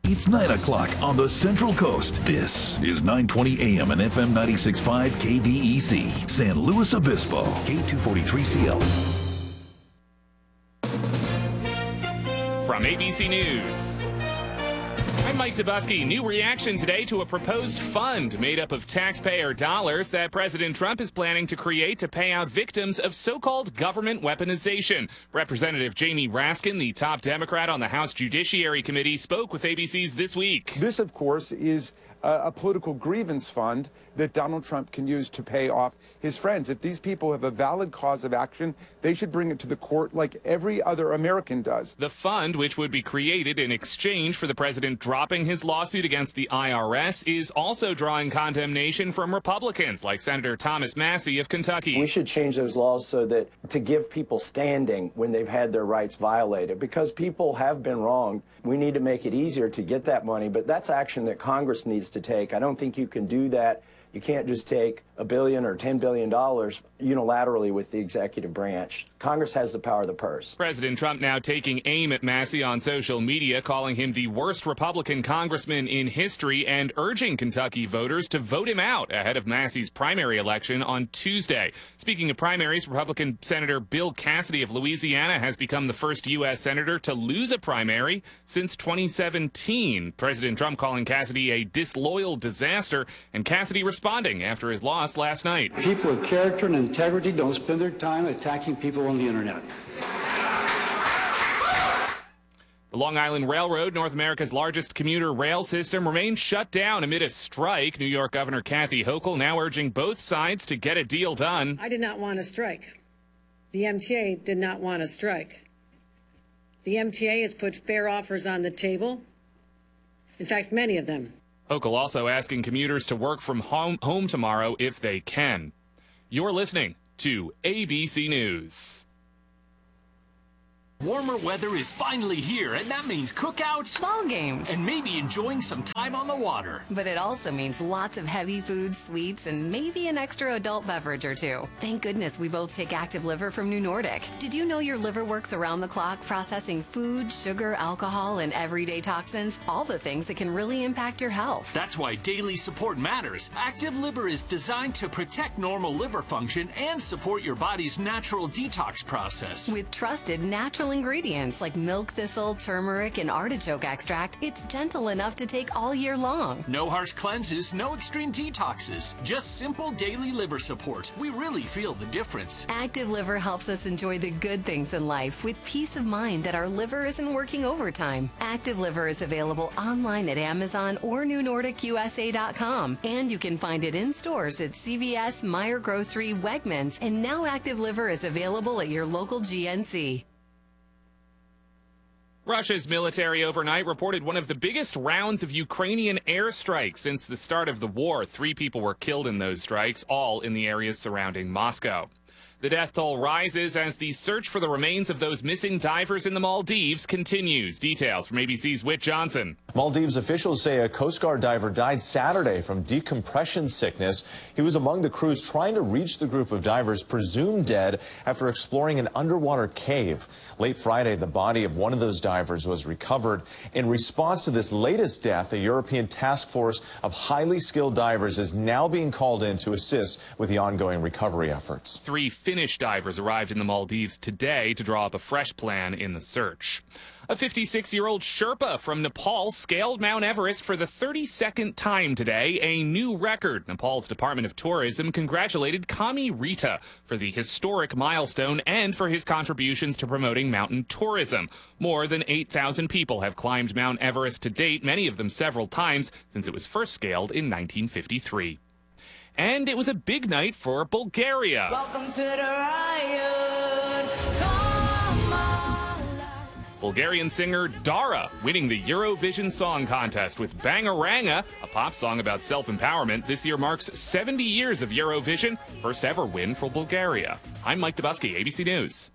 It's 9 o'clock on the Central Coast. This is 920 AM and FM 96.5 KVEC, San Luis Obispo, K243CL. From ABC News, I'm Mike Dubusky. New reaction today to a proposed fund made up of taxpayer dollars that President Trump is planning to create to pay out victims of so-called government weaponization. Representative Jamie Raskin, the top Democrat on the House Judiciary Committee, spoke with ABC's This Week. This, of course, is a political grievance fund that Donald Trump can use to pay off his friends. If these people have a valid cause of action, they should bring it to the court like every other American does. The fund, which would be created in exchange for the president dropping his lawsuit against the IRS, is also drawing condemnation from Republicans like Senator Thomas Massie of Kentucky. We should change those laws so that to give people standing when they've had their rights violated, because people have been wronged. We need to make it easier to get that money, but that's action that Congress needs to take. I don't think you can do that. You can't just take $1 billion or $10 billion unilaterally with the executive branch. Congress has the power of the purse. President Trump now taking aim at Massie on social media, calling him the worst Republican congressman in history and urging Kentucky voters to vote him out ahead of Massie's primary election on Tuesday. Speaking of primaries, Republican Senator Bill Cassidy of Louisiana has become the first U.S. senator to lose a primary since 2017. President Trump calling Cassidy a disloyal disaster, and Cassidy responding after his loss last night. People of character and integrity don't spend their time attacking people on the internet. The Long Island Railroad, North America's largest commuter rail system, remains shut down amid a strike. New York Governor Kathy Hochul now urging both sides to get a deal done. I did not want to strike. The MTA did not want to strike. The MTA has put fair offers on the table. In fact, many of them. Hochul also asking commuters to work from home tomorrow if they can. You're listening to ABC News. Warmer weather is finally here, and that means cookouts, ball games, and maybe enjoying some time on the water. But it also means lots of heavy foods, sweets, and maybe an extra adult beverage or two. Thank goodness we both take Active Liver from New Nordic. Did you know your liver works around the clock, processing food, sugar, alcohol, and everyday toxins? All the things that can really impact your health. That's why daily support matters. Active Liver is designed to protect normal liver function and support your body's natural detox process. With trusted natural ingredients like milk thistle, turmeric, and artichoke extract, it's gentle enough to take all year long. No harsh cleanses, no extreme detoxes, just simple daily liver support. We really feel the difference. Active Liver helps us enjoy the good things in life with peace of mind that our liver isn't working overtime. Active Liver is available online at Amazon or NewNordicUSA.com, and you can find it in stores at CVS, Meijer Grocery, Wegmans, and now Active Liver is available at your local GNC. Russia's military overnight reported one of the biggest rounds of Ukrainian airstrikes since the start of the war. 3 people were killed in those strikes, all in the areas surrounding Moscow. The death toll rises as the search for the remains of those missing divers in the Maldives continues. Details from ABC's Whit Johnson. Maldives officials say a Coast Guard diver died Saturday from decompression sickness. He was among the crews trying to reach the group of divers presumed dead after exploring an underwater cave. Late Friday, the body of one of those divers was recovered. In response to this latest death, a European task force of highly skilled divers is now being called in to assist with the ongoing recovery efforts. 3 Finnish divers arrived in the Maldives today to draw up a fresh plan in the search. A 56-year-old Sherpa from Nepal scaled Mount Everest for the 32nd time today, a new record. Nepal's Department of Tourism congratulated Kami Rita for the historic milestone and for his contributions to promoting mountain tourism. More than 8,000 people have climbed Mount Everest to date, many of them several times since it was first scaled in 1953. And it was a big night for Bulgaria. Welcome to the riot. Bulgarian singer Dara winning the Eurovision Song Contest with Bangaranga, a pop song about self-empowerment. This year marks 70 years of Eurovision, first ever win for Bulgaria. I'm Mike Dubusky, ABC News.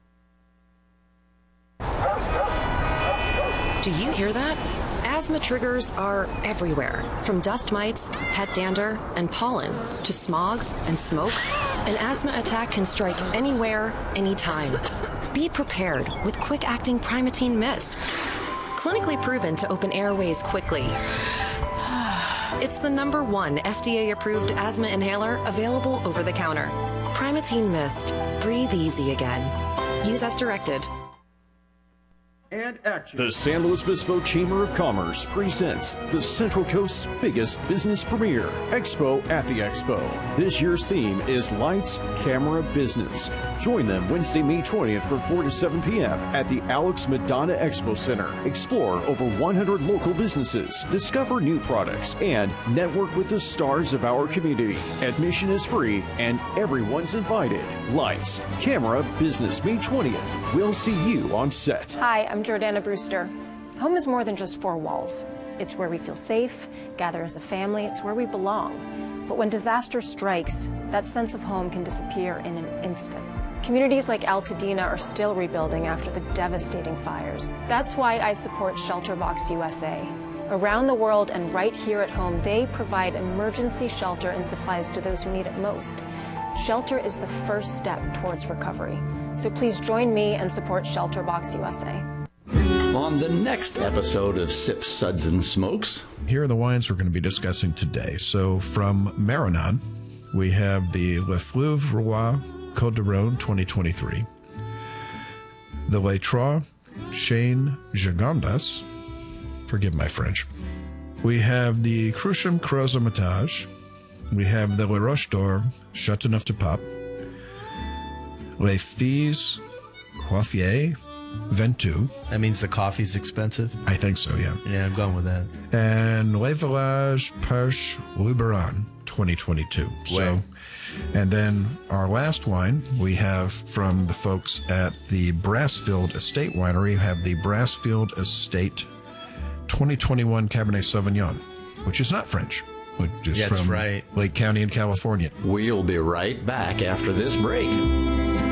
Do you hear that? Asthma triggers are everywhere, from dust mites, pet dander, and pollen, to smog and smoke. An asthma attack can strike anywhere, anytime. Be prepared with quick-acting Primatene Mist. clinically proven to open airways quickly. It's the #1 FDA-approved asthma inhaler available over the counter. Primatene Mist. Breathe easy again. Use as directed. And action. The San Luis Obispo Chamber of Commerce presents the Central Coast's biggest business premiere, Expo at the Expo. This year's theme is Lights, Camera, Business. Join them Wednesday, May 20th from 4 to 7 p.m. at the Alex Madonna Expo Center. Explore over 100 local businesses, discover new products, and network with the stars of our community. Admission is free and everyone's invited. Lights, Camera, Business, May 20th. We'll see you on set. Hi, I'm Jordana Brewster. Home is more than just four walls. It's where we feel safe, gather as a family, it's where we belong. But when disaster strikes, that sense of home can disappear in an instant. Communities like Altadena are still rebuilding after the devastating fires. That's why I support ShelterBox USA. Around the world and right here at home, they provide emergency shelter and supplies to those who need it most. Shelter is the first step towards recovery. So please join me and support ShelterBox USA. On the next episode of Sips, Suds, and Smokes. Here are the wines we're going to be discussing today. So from Maranon, we have the Le Fleuve Roi Côte d'Aron 2023, the Les Trois Chênes Gigondas, forgive my French. We have the Crucham Crozamatage. We have the Le Roche d'Or Châteauneuf-du-Pape, Les Filles Coiffier Ventoux. That means the coffee's expensive? I think so, yeah. Yeah, I'm going with that. And Les Villages Perche Luberon 2022. So, and then our last wine we have from the folks at the Brassfield Estate Winery. We have the Brassfield Estate 2021 Cabernet Sauvignon, which is not French, which is from Lake County in California. We'll be right back after this break.